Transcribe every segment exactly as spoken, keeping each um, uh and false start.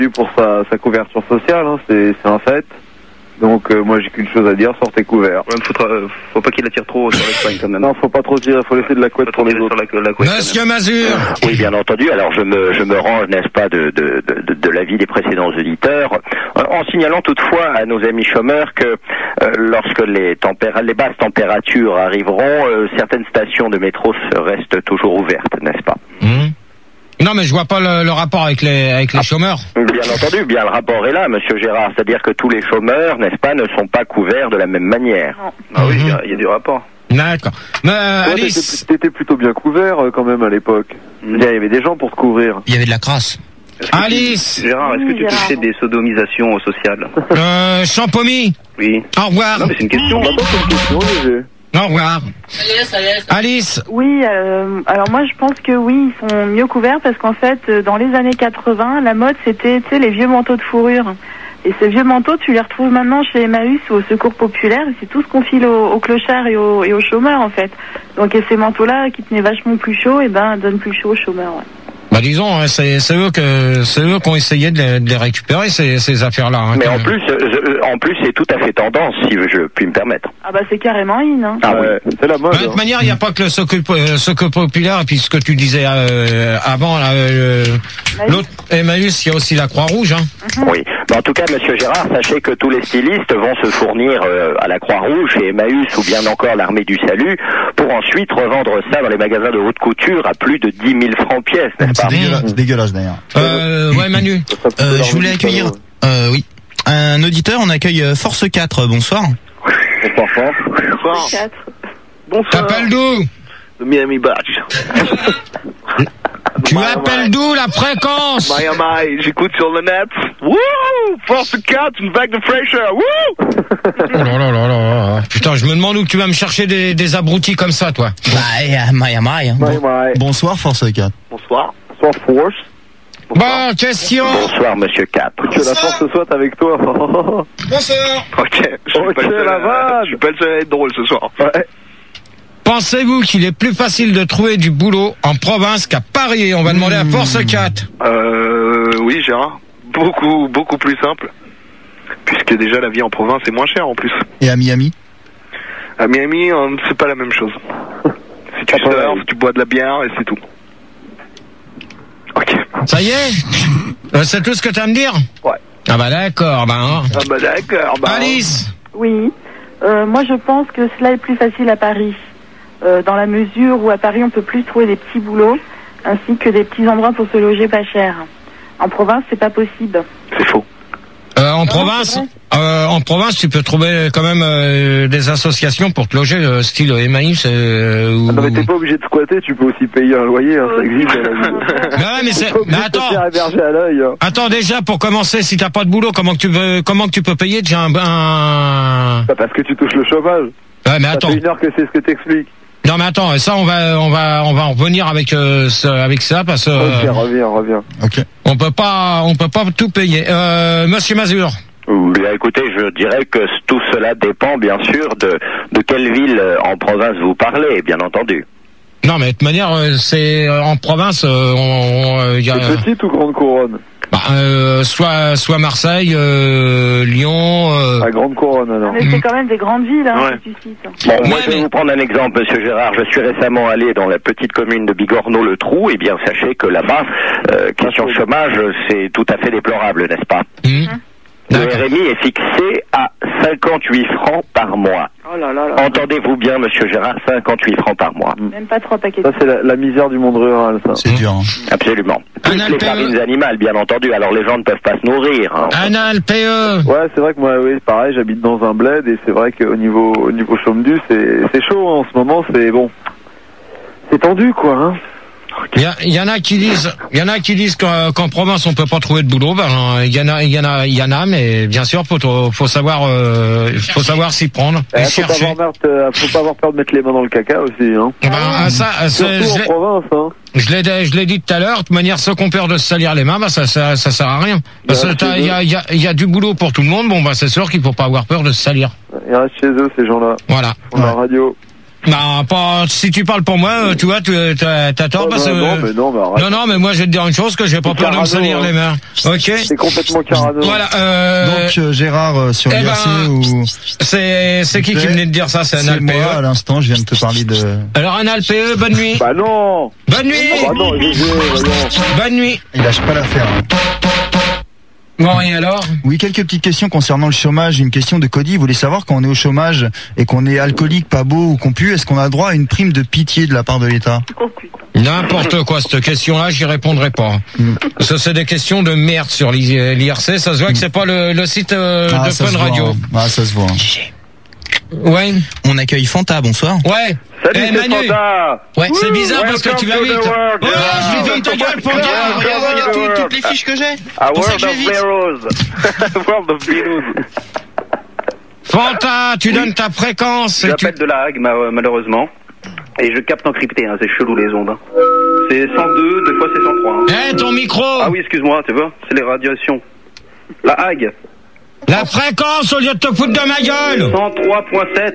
pour sa, sa couverture sociale, hein, c'est, c'est un fait. Donc euh, moi j'ai qu'une chose à dire, sortez couverts. Ouais, faut, tra- faut pas qu'il attire trop sur l'Espagne quand même. Non, faut pas trop tirer, faut laisser de la couette pour les autres. Sur la, la couette, Monsieur Mazur. Oui, bien entendu. Alors je me je me range, n'est-ce pas, de de de, de l'avis des précédents auditeurs, euh, en signalant toutefois à nos amis chômeurs que euh, lorsque les tempéra- les basses températures arriveront, euh, certaines stations de métro se restent toujours ouvertes, n'est-ce pas? Mmh. Non, mais je vois pas le, le rapport avec les avec les ah, chômeurs. Bien entendu, bien le rapport est là, Monsieur Gérard. C'est-à-dire que tous les chômeurs, n'est-ce pas, ne sont pas couverts de la même manière. Ah oui, il mmh. y, y a du rapport. D'accord. Mais euh, Toi, Alice, t'étais, t'étais plutôt bien couvert euh, quand même à l'époque. Mmh. Il y avait des gens pour te couvrir. Il y avait de la crasse. Alice. Tu, Gérard, est-ce que tu touchais des sodomisations sociales? Euh, Champomy. Oui. Au revoir. Non, mais c'est une question. D'abord, c'est une question, Léger. Au revoir. Ça y est, ça y est. Alice. Oui, euh, alors moi je pense que oui, ils sont mieux couverts parce qu'en fait, dans les années quatre-vingts, la mode c'était, tu sais, les vieux manteaux de fourrure. Et ces vieux manteaux, tu les retrouves maintenant chez Emmaüs ou au Secours Populaire. Et c'est tout ce qu'on file aux, aux clochards et aux, et aux chômeurs en fait. Donc et ces manteaux-là qui tenaient vachement plus chaud, et ben donnent plus chaud aux chômeurs. Ouais. Bah disons, c'est, c'est eux que c'est eux qui ont essayé de les, de les récupérer ces, ces affaires-là. Hein, mais en même. plus, euh, en plus, c'est tout à fait tendance, si je puis me permettre. Ah bah c'est carrément in. Hein. Ah oui, ouais, c'est la mode. De toute manière, il n'y a pas que le Secours euh, Populaire et puis ce que tu disais euh, avant, euh, l'autre Emmaüs, il y a aussi la Croix-Rouge. Hein. Mm-hmm. Oui. Mais en tout cas, Monsieur Gérard, sachez que tous les stylistes vont se fournir euh, à la Croix-Rouge, chez Emmaüs ou bien encore l'Armée du Salut, pour ensuite revendre ça dans les magasins de haute couture à plus de dix mille francs pièce, n'est-ce c'est pas? dégueulasse, c'est dégueulasse d'ailleurs. Euh, ouais, Manu. Euh, je voulais accueillir, euh, oui, un auditeur. On accueille Force quatre. Bonsoir. Bonsoir, Force. Bonsoir. Bonsoir. T'appelles d'où? Le Miami Badge. Tu appelles d'où la fréquence? Miami, j'écoute sur le net. Wouh! Force quatre, une vague de fraîcheur. Wouh! Oh là là là là. Putain, je me demande où tu vas me chercher des, des abrutis comme ça, toi. Bah, euh, Miami. Hein. Bye bye. Bonsoir, Force quatre. Bonsoir. Bonsoir, Force. Bonne question. Bonsoir, Monsieur quatre. Que la force soit avec toi. Bonsoir. Ok. Je suis Ok, pas le seul la à- vanne. Je suis pas le seul à être drôle ce soir. Ouais. Pensez-vous qu'il est plus facile de trouver du boulot en province qu'à Paris? On va demander à Force quatre. Euh, oui, Gérard. Beaucoup, beaucoup plus simple. Puisque déjà la vie en province est moins chère en plus. Et à Miami? À Miami, euh, c'est pas la même chose. Si tu surfes, tu bois de la bière et c'est tout. Ok. Ça y est? Euh, c'est tout ce que tu as à me dire? Ouais. Ah bah d'accord, bah hein. Ah bah d'accord. Bah, Alice. Oui, euh, moi je pense que cela est plus facile à Paris, euh, dans la mesure où à Paris on peut plus trouver des petits boulots, ainsi que des petits endroits pour se loger pas cher. En province, c'est pas possible. c'est faux. Euh, en Non, province, c'est euh, en province, tu peux trouver quand même euh, des associations pour te loger, euh, style Emmaüs. Euh, ou... Ah non, mais t'es pas obligé de squatter, tu peux aussi payer un loyer, hein, ça existe à la vie. Mais ouais, mais c'est. T'es pas Mais obligé de te attends. faire héberger à l'œil. Hein. Attends déjà pour commencer, si t'as pas de boulot, comment que tu veux, comment que tu peux payer déjà un, un... Bah, parce que tu touches le chômage. Ouais, mais Ça attends. fait une heure que c'est ce que t'expliques. Non, mais attends, ça on va, on va, on va en revenir avec euh, ça, avec ça parce que Ok, euh, reviens, reviens. Ok. on peut pas, on peut pas tout payer. Euh, Monsieur Mazur. Bien, écoutez, je dirais que tout cela dépend, bien sûr, de, de quelle ville euh, en province vous parlez, bien entendu. Non, mais de toute manière, euh, c'est euh, en province, euh, on, on, y a, C'est petite ou grande couronne? bah, euh, soit, soit Marseille, euh, Lyon. Euh, La grande couronne, alors. Mais c'est quand même des grandes villes, hein, Ouais. que tu cites. Bon, moi Ouais, je vais mais- vous prendre un exemple, Monsieur Gérard. Je suis récemment allé dans la petite commune de Bigorneau-le-Trou. Eh bien, sachez que là-bas, euh, question chômage, c'est tout à fait déplorable, n'est-ce pas? hum. Le D'accord. R M I est fixé à cinquante-huit francs par mois. Oh là là là. Entendez-vous bien, Monsieur Gérard, cinquante-huit francs par mois. Même pas trois paquets de Ça, c'est la, la misère du monde rural, ça. C'est dur. Hein. Absolument. Plus Un les Alpes- farines animales, bien entendu. Alors les gens ne peuvent pas se nourrir. Hein. Un L P E. Ouais, c'est vrai que moi, oui, pareil, j'habite dans un bled et c'est vrai qu'au niveau, au niveau chôme-du, c'est, c'est chaud hein, en ce moment, c'est bon. C'est tendu, quoi, hein. Il y, a- il y en a qui disent, il y en a qui disent qu'en, qu'en province on peut pas trouver de boulot. Ben, il y en a, il y en a, il y en a, mais bien sûr, faut, faut savoir, euh, faut savoir s'y prendre et Eh, faut, pas chercher. avoir peur de, faut pas avoir peur de mettre les mains dans le caca aussi, hein. Ben, ah, ça, euh, c'est- Surtout je en l'ai- province, hein. je l'ai, je l'ai dit tout à l'heure. De toute manière, ceux qui ont peur de se salir les mains, bah ça, ça, ça sert à rien. Parce Ouais, que t'as- c'est il y a, il y a, il y a du boulot pour tout le monde. Bon, bah c'est sûr qu'il faut pas avoir peur de se salir. Ils restent chez eux, ces gens-là. Voilà. Pour la radio. Bah, pas, si tu parles pour moi, euh, tu vois, tu t'as, t'as tort Oh, parce que... non, non, mais non, mais arrête. non, non, mais moi, je vais te dire une chose, que j'ai pas C'est peur de me Carano, salir hein. les mains. Ok? C'est complètement carano. Voilà, euh... Donc euh, Gérard euh, sur eh l'I R C ben, ou c'est, c'est qui qui venait de dire ça? C'est un c'est A L P moi à E. l'instant, je viens de te parler de. Alors, un A L P E, bonne nuit. Bah non. Bonne nuit. Ah bah non, G G, voyons. Bonne nuit. Il lâche pas l'affaire. hein. Bon, et alors? Oui, quelques petites questions concernant le chômage. Une question de Cody. Il voulait savoir quand on est au chômage et qu'on est alcoolique, pas beau ou qu'on pue, est-ce qu'on a droit à une prime de pitié de la part de l'État? Oh, putain. N'importe quoi, cette question-là, j'y répondrai pas. Mm. Ça, c'est des questions de merde sur l'I R C. Ça se voit que c'est pas le, le site euh, Ah, de ça Fun se voit, Radio. hein. Ah, ça se voit. hein. Ouais. On accueille Fanta, bonsoir. Ouais. Salut, Eh, c'est Manu. Fanta. Ouais, c'est bizarre parce que tu vas vite. Welcome to the world. Oh, je lui ferme ta gueule, Fanta. Welcome Regarde, to regarde the tout- world. toutes les fiches que j'ai. A pour ça world que je vais of vite. heroes. World of heroes. Fanta, tu donnes ta fréquence. et tu- J'appelle de la Hague, ma- malheureusement. Et je capte en crypté, hein, c'est chelou les ondes. hein. C'est cent deux, des fois c'est cent trois. hein. Eh, ton micro. Ah oui, excuse-moi, tu vois, c'est les radiations. La Hague, La fréquence au lieu de te foutre de ma gueule. cent trois virgule sept.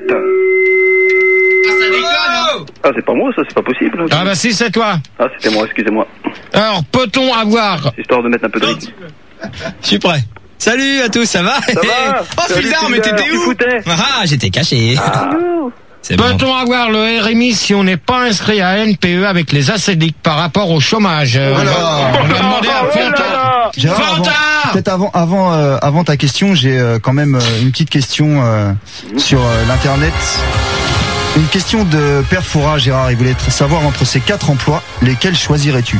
Ah, c'est pas moi, ça, c'est pas possible. Ah bah si, c'est toi. Ah, c'était moi, excusez-moi. Alors, peut-on avoir... Histoire de mettre un peu de rythme. Je suis prêt. Salut à tous, ça va? Ça va? Oh, Salut, Fildar, mais Fildar, t'étais tu où? foutais? Ah, j'étais caché. Youhou. C'est bon. Peut-on avoir le R M I si on n'est pas inscrit à N P E avec les acédiques par rapport au chômage? Euh, on, Voilà. va, on va demander à Oh là Fanta. là. Gérard, avant- Fanta. peut-être avant, avant, euh, avant ta question, j'ai euh, quand même euh, une petite question euh, sur euh, l'internet. Une question de Père Foura, Gérard. Il voulait t- savoir entre ces quatre emplois, lesquels choisirais-tu?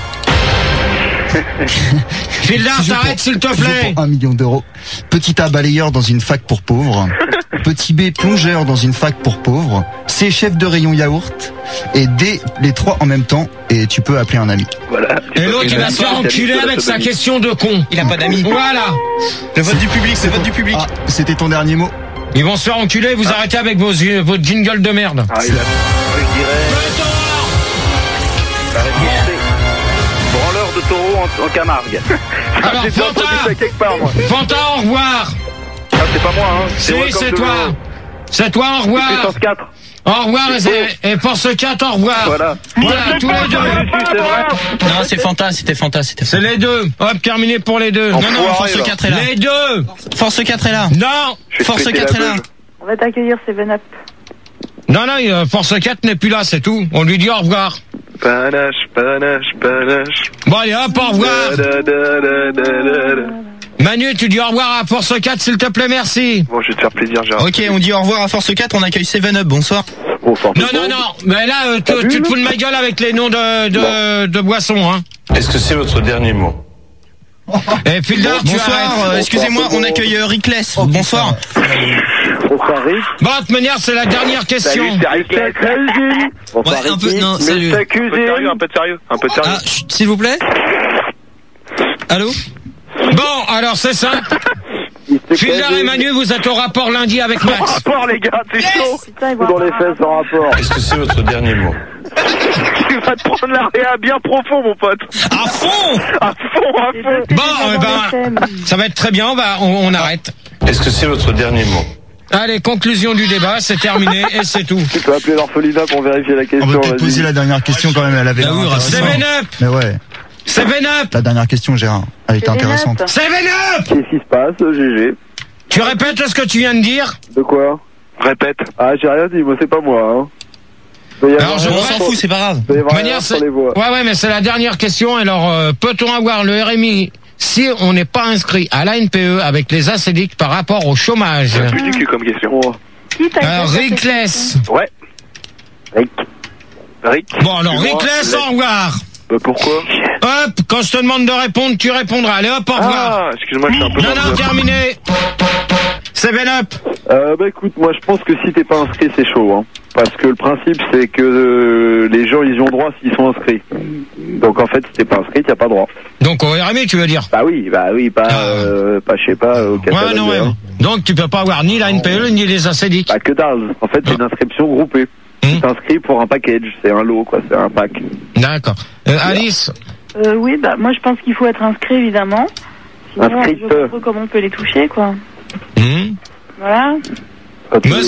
Fildar, Tu joues t'arrêtes pour- s'il te tu joues plaît. pour un million d'euros. Petit A, balayeur dans une fac pour pauvres. Petit B, plongeur dans une fac pour pauvres. C, chef de rayon yaourt. Et D, les trois en même temps. Et tu peux appeler un ami. Voilà. Et l'autre, il va se faire enculer avec sa question de con. Il a pas d'amis. Voilà. Le vote du public, c'est le vote du public. Ah, c'était ton dernier mot? Ils vont se faire enculer, vous arrêtez avec vos, vos jingles de merde. Ah, il a... Je dirais... Arrête de monter. Branleur de taureau en, en Camargue. Alors, J'ai déjà entendu Fanta, ça quelque part, moi. Fanta, au revoir. Ah, c'est pas moi, hein. Si, Welcome c'est to the toi. world. C'est toi, au revoir. Puissance quatre. Au revoir, et, et Force quatre, au revoir. Voilà. Voilà, tous les deux. C'est vrai. Non, c'est Fanta, c'était Fanta, c'était C'est Fanta. les deux. Hop, terminé pour les deux. Non, non, Enfoiré, Force va. quatre est là. Les deux. Force quatre est là. Non. Je vais te Force péter quatre la est là. gueule. On va t'accueillir, Seven Up. Non, non, euh, Force quatre n'est plus là, c'est tout. On lui dit au revoir. Panache, panache, panache. Bon, allez, hop, au revoir. Da, da, da, da, da, da. Manu, tu dis au revoir à Force quatre, s'il te plaît, merci. Bon, je vais te faire plaisir, Gérard. Ok, on dit au revoir à Force quatre, on accueille Seven Up, bonsoir. Oh, fort Non, bon. non, non, mais là, euh, tu, tu te fous de ma gueule avec les noms de, de, de boissons, hein. Est-ce que c'est votre dernier mot? Et Fildar, tu Bonsoir, arrêtes. euh, excusez-moi, on accueille euh, Rickless, bonsoir. Bonsoir, Rick. Bon, de toute manière, c'est la dernière question. Salut, c'est Rick. Salut. Bonsoir, Ouais, un peu, Ricky. non, salut. Mister Un peu de Cuisine. sérieux, un peu de sérieux, un peu de sérieux. Ah, chut, s'il vous plaît. Allô? Bon, alors, c'est simple. Mister Fildar et Cuisine. Manu, vous êtes au rapport lundi avec Max. Rapport, les gars, c'est chaud. Putain, ils Ou vont dans les avoir un fesses en rapport. Est-ce que c'est votre dernier mot? Tu vas te prendre la réa bien profond, mon pote. À fond! À fond, à Les fond. deux Bon, téléphone eh dans ben, les chaînes. ça va être très bien, on va, on, on arrête. Est-ce que c'est votre dernier mot? Allez, conclusion du débat, c'est terminé et c'est tout. Tu peux appeler l'orphelinat pour vérifier la On question, va peut-être poser vas-y. la dernière question quand même, elle avait Bah l'air oui, intéressante. Seven Up. Mais ouais, Seven Up. la dernière question, Gérard, elle était Seven intéressante. Up. Seven Up. Qu'est-ce qui se passe, G G? Tu répètes ce que tu viens de dire? De quoi? Répète. Ah, j'ai rien dit, moi c'est pas moi, hein. Doit y avoir Alors, je un On Ouais. s'en sur- fout, c'est pas grave. doit y avoir De un manière, sur c'est- les voix. Ouais, ouais, mais c'est la dernière question. Alors, euh, peut-on avoir le R M I si on n'est pas inscrit à l'A N P E avec les acédiques par rapport au chômage? Plus du cul comme question. Oh. Qui t'a Alors, fait cette Rickless. Ouais. Rick. Rick. Bon, alors, Excuse-moi, Rickless, Rick. au revoir. Bah, pourquoi? Hop, quand je te demande de répondre, tu répondras. Allez, hop, au revoir. Ah, excuse-moi, je suis un peu Non, non, nerveux. terminé. Seven Up. Euh, bah écoute, moi je pense que si t'es pas inscrit, c'est chaud, hein. Parce que le principe, c'est que euh, les gens, ils y ont droit s'ils sont inscrits. Donc en fait, si t'es pas inscrit, t'as pas droit. Donc, au R M I, tu veux dire? Bah oui, bah oui, pas, Ah. euh, pas, je sais pas, au Ouais, catalogue. non, ouais. hein. Donc, tu peux pas avoir ni l'A N P E, ni les acédiques. Bah que dalle. En fait, c'est une inscription groupée. Hmm. Tu t'inscris pour un package, c'est un lot, quoi, c'est un pack. D'accord. Euh, Alice? Euh, oui, bah moi je pense qu'il faut être inscrit évidemment. Sinon, Inscrite. je vois pas trop comment on peut les toucher, quoi. Hmm. Voilà. Quand tu- Mons-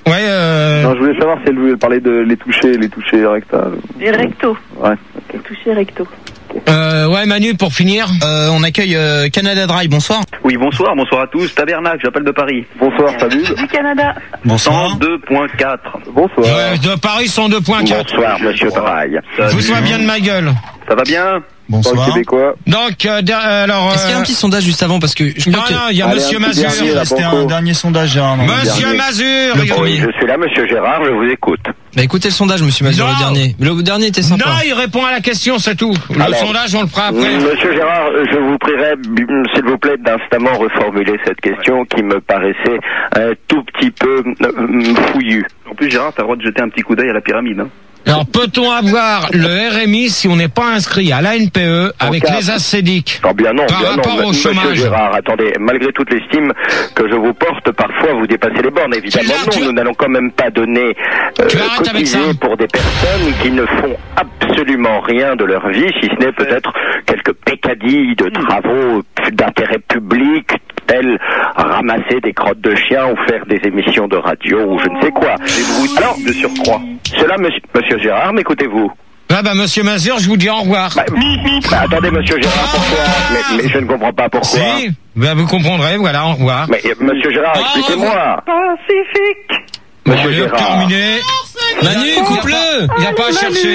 Ouais. Euh... Non, je voulais savoir si elle voulait parler de les toucher, les toucher rectales. Les rectos. Ouais. Les toucher recto. Euh, ouais, Manu, pour finir. Euh, on accueille euh, Canada Dry, bonsoir. Oui, bonsoir, bonsoir à tous. Tabernacle, j'appelle de Paris. Bonsoir, salut. Du Canada. Bonsoir. cent deux point quatre. Bonsoir. Euh, de Paris, cent deux point quatre. Bonsoir, monsieur Draille. Je vous sois bien de ma gueule. Ça va bien? Bonsoir. Québécois. Donc, euh, der- alors... Est-ce qu'il y a un euh, petit sondage juste avant parce que je Non, crois que... non, il y a Allez, Monsieur un petit Mazur. dernier, là. C'était Banco. un dernier sondage, Gérard. non, Monsieur dernier. Mazur. Le il- Oui, je suis là, monsieur Gérard, je vous écoute. Bah écoutez le sondage, monsieur Mazur, Non. le dernier. Le dernier était sympa. Non, il répond à la question, c'est tout. Le Alors, sondage, on le fera après. Monsieur Gérard, je vous prierai, b- s'il vous plaît, d'instamment reformuler cette question qui me paraissait un tout petit peu euh, fouillue. En plus, Gérard, t'as le droit de jeter un petit coup d'œil à la pyramide. Hein. Alors, peut-on avoir le R M I si on n'est pas inscrit à l'A N P E avec cas. les assédiques? Oh bien non, Par bien rapport non, au monsieur chômage. Gérard, attendez, malgré toute l'estime que je vous porte, parfois vous dépassez les bornes, évidemment Tu l'as, non, tu- nous n'allons quand même pas donner euh, Tu arrêtes avec cotiser ça. pour des personnes qui ne font absolument rien de leur vie, si ce n'est peut-être quelques peccadilles de travaux d'intérêt public, tels ramasser des crottes de chiens ou faire des émissions de radio ou je ne sais quoi. Des broutilles Alors, de surcroît. cela, monsieur, monsieur Gérard, m'écoutez-vous? Ah bah, Monsieur Mazur, je vous dis au revoir. Bah, bah, attendez, monsieur Gérard, pourquoi mais, mais je ne comprends pas pourquoi. Si, bah, vous comprendrez, voilà, au revoir. Mais euh, monsieur Gérard, Ah, expliquez-moi. Pacifique. Bon, Monsieur allez, Gérard. terminé. Manu, coupe-le. Il n'y a pas à chercher.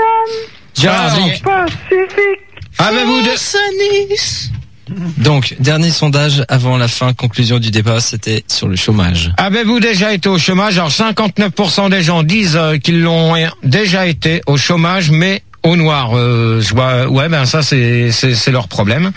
Gérard, Ah, donc. Pacifique. Ah bah, vous deux... Donc, dernier sondage avant la fin, conclusion du débat, c'était sur le chômage. Avez-vous déjà été au chômage? Alors, cinquante-neuf pour cent des gens disent euh, qu'ils l'ont déjà été au chômage, mais au noir. Euh, je vois, ouais, ben ça, c'est c'est c'est leur problème.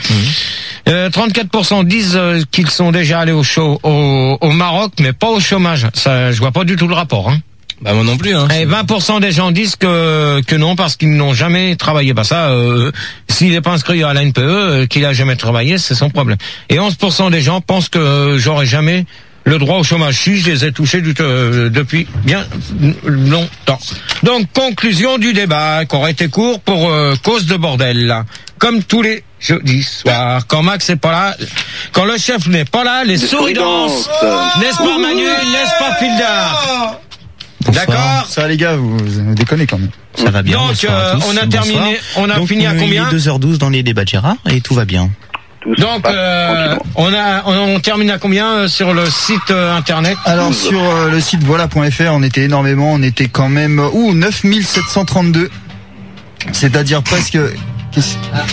Euh, trente-quatre pour cent disent euh, qu'ils sont déjà allés au, show, au au Maroc, mais pas au chômage. Ça, je vois pas du tout le rapport. Hein. Bah moi non plus. Hein. Et vingt pour cent des gens disent que que non parce qu'ils n'ont jamais travaillé. Bah ça, euh, s'il n'est pas inscrit à la N P E, euh, qu'il a jamais travaillé, c'est son problème. Et onze pour cent des gens pensent que euh, j'aurais jamais le droit au chômage. Si, je les ai touchés du, euh, depuis bien longtemps. Donc conclusion du débat, qui aurait été court pour euh, cause de bordel. Comme tous les jeudis soirs, quand Max n'est pas là, quand le chef n'est pas là, les souris dansent. N'est-ce pas Manu? N'est-ce pas Fildar? D'accord. Ça, les gars, vous, vous déconnez quand même. Ça va bien. Donc, bonsoir à euh, tous. on a Bonsoir. terminé, on a Donc, fini à euh, combien? Il est deux heures douze dans les débats de Gérard et tout va bien. Tous Donc, passe euh, tranquillement. on a, on, on termine à combien euh, sur le site euh, internet? Alors sur euh, le site voilà point F R, on était énormément, on était quand même ouh neuf mille sept cent trente-deux. C'est-à-dire presque qu'est-ce-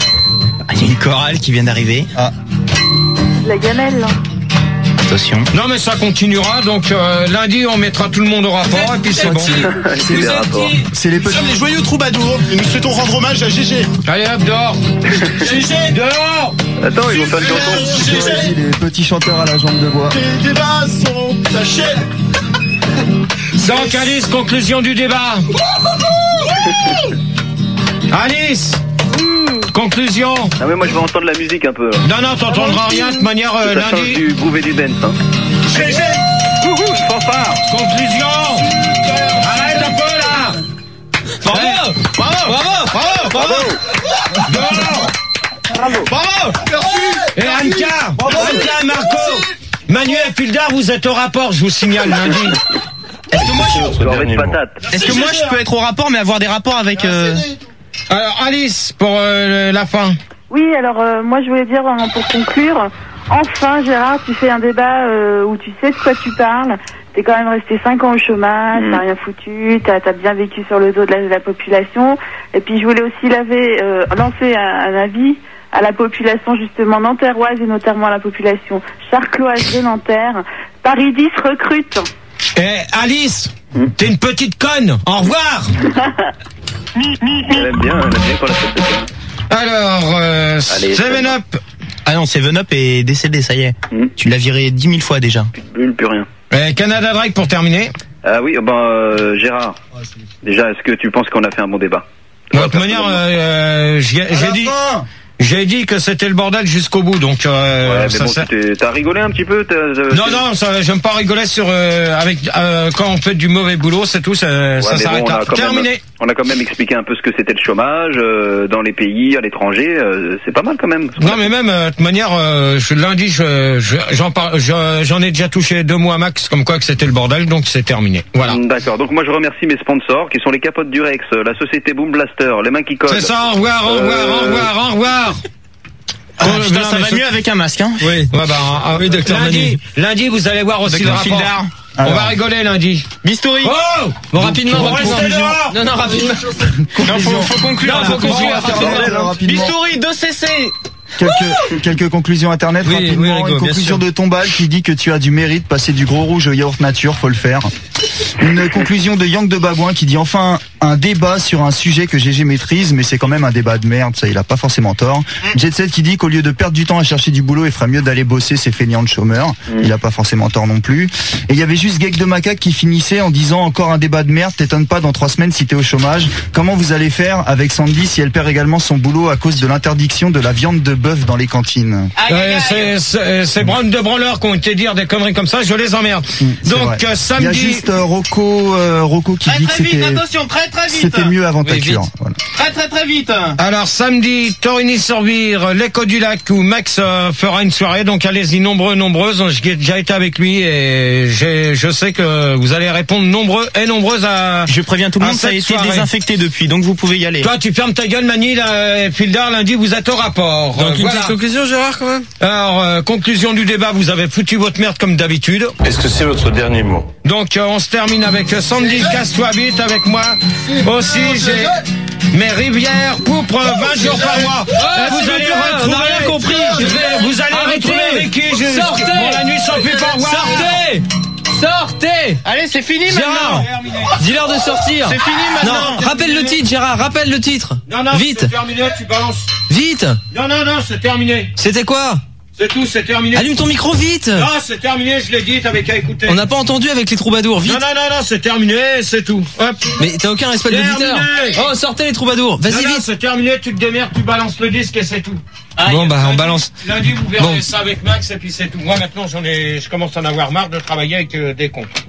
Ah, il y a une chorale qui vient d'arriver. Ah, La gamelle, là. Attention. Non, mais ça continuera. Donc euh, lundi, on mettra tout le monde au rapport et puis c'est bon. C'est des rapports. c'est les Nous petits sommes les joyeux troubadours et nous souhaitons rendre hommage à Gégé. Allez hop dehors. Dehors. Attends, ils vont faire une chanson. Vas-y, les petits chanteurs à la jambe de bois. Les débats sont tachés. Donc Alice, conclusion du débat. Alice, conclusion. Ah mais moi je vais entendre la musique un peu. là. Non, non, t'entendras rien de toute manière euh, Ça change lundi. du groove et du dance. Hein. Gégé. Coucou, une fanfare. Conclusion. Arrête un peu là. Bravo, bravo, bravo, bravo, bravo. Dehors. Bravo. Merci. Et Anka, Anka, Marco, Manuel Fildar, vous êtes au rapport, je vous signale lundi. Est-ce que moi, Je vais en mettre patate. je, est-ce que moi je peux être au rapport mais avoir des rapports avec euh... Alors Alice, pour euh, la fin. Oui, alors euh, moi je voulais dire hein, pour conclure, enfin Gérard, tu fais un débat euh, où tu sais de quoi tu parles. T'es quand même resté cinq ans au chômage, Mhm. t'as rien foutu, t'as as bien vécu sur le dos de la, de la population. Et puis je voulais aussi laver, euh, lancer un, un avis à la population justement nanterroise et notamment à la population charcloise de Nanterre. Paris dix recrute. Eh Alice, t'es une petite conne. Au revoir. Elle aime bien, elle aime bien quand la fête se fait. Alors, euh, Allez, Seven Up. Ah non, Seven Up est décédé, ça y est. Hmm. Tu l'as viré dix mille fois déjà. Plus de bulles, plus rien. Et Canada Drake pour terminer. Ah oui, ben euh, Gérard. Déjà, est-ce que tu penses qu'on a fait un bon débat? De toute manière, euh, euh, j'ai j'ai dit, J'ai dit que c'était le bordel jusqu'au bout, donc euh, Ouais, mais ça, bon, ça- tu t'es- t'as rigolé un petit peu t'as- t'as- Non, non, ça, j'aime pas rigoler sur euh, avec euh, quand on fait du mauvais boulot, c'est tout, ça, Ouais, ça mais s'arrête bon, on là. a quand Terminé. même, on a quand même expliqué un peu ce que c'était le chômage euh, dans les pays, à l'étranger. euh, c'est pas mal quand même. Non, mais même euh, de toute manière, euh, je, lundi, je, je- j'en parle, je- j'en ai déjà touché deux mois max, comme quoi que c'était le bordel, donc c'est terminé. Voilà. D'accord. Donc moi je remercie mes sponsors qui sont les capotes du Rex, la société Boom Blaster, les mains qui collent. C'est ça. Au revoir, au revoir, Euh, au revoir, au revoir. Ah, Oh, putain, non, ça mais va ce- mieux avec un masque, hein. Oui. Ouais, bah, ah, Oui, docteur lundi, Manu. lundi, vous allez voir aussi le Docteur rapport. Fildar. On Alors. va rigoler lundi. Bistouri. Oh Bon, rapidement, Bon, votre restez conclusion. dehors. Non, non, rapidement. Non, faut, faut conclure. Non, là. faut conclure. Bon, Internet, rapidement. rapidement. Bistouri, deux C C. Quelques, quelques conclusions internet Oui, rapidement. oui, Rigo, Une bien conclusion sûr. de Tombal qui dit que tu as du mérite, passer du gros rouge au yaourt nature, faut le faire. Une conclusion de Yang de Babouin qui dit enfin un débat sur un sujet que G G maîtrise, mais c'est quand même un débat de merde, ça il a pas forcément tort. Jet Set qui dit qu'au lieu de perdre du temps à chercher du boulot, il ferait mieux d'aller bosser ces feignants de chômeurs. Il a pas forcément tort non plus. Et il y avait juste Geek de Macaque qui finissait en disant encore un débat de merde, t'étonnes pas dans trois semaines si t'es au chômage. Comment vous allez faire avec Sandy si elle perd également son boulot à cause de l'interdiction de la viande de bœuf dans les cantines? Euh, c'est- c'est ces branles de branleurs qui ont été dire des conneries comme ça, je les emmerde. C'est Donc vrai. euh, Il y a samedi. juste euh, Rocco, euh, Rocco qui Très dit que très vite, c'était attention, très très vite. c'était mieux avant ta Oui, cure. vite. Voilà. Très très très vite. Alors samedi, Torigny-sur-Vire, l'Écho du Lac où Max euh, fera une soirée. Donc allez-y nombreux, nombreuses. J'ai déjà été avec lui et j'ai, je sais que vous allez répondre nombreux et nombreuses à. Je préviens tout le à monde, ça a cette été soirée. désinfecté depuis, donc vous pouvez y aller. Toi, tu fermes ta gueule, Mani, là, Fildar, lundi, vous êtes au rapport. Donc, Euh, une voilà. petite conclusion, Gérard, quand même. Alors, euh, conclusion du débat, vous avez foutu votre merde comme d'habitude. Est-ce que c'est votre dernier mot? Donc, euh, on se termine avec euh, Sandy, casse-toi vite avec moi. Aussi, j'ai mes rivières pourpres vingt jours par mois. Ah, Et vous s'il vous allez plaît, retrouver, on n'a rien compris. Je vais- vous allez Arrêtez. retrouver Ricky. Je, Sortez. Bon, la nuit sans plus pas revoir. Sortez. Sortez. Allez, c'est fini Gérard, maintenant. dis-leur de sortir. C'est fini maintenant. Non, rappelle le titre, Gérard, rappelle le titre. Non, non, Vite. c'est terminé, tu balances. Vite. Non, non, non, c'est terminé. C'était quoi? C'est tout, c'est terminé. Allume ton micro vite. Non, c'est terminé, je l'ai dit, t'avais qu'à écouter. On n'a pas entendu avec les troubadours, vite. Non, non, non, non, c'est terminé, c'est tout. Hop. Mais t'as aucun respect de l'auditeur. Terminé. Oh, sortez les troubadours. Non, Vas-y, non, vite. c'est terminé, tu te démerdes, tu balances le disque et c'est tout. Bon, bah, on Lundi- balance. Lundi, vous verrez Bon. ça avec Max et puis c'est tout. Moi, maintenant, j'en ai, je commence à en avoir marre de travailler avec euh, des cons.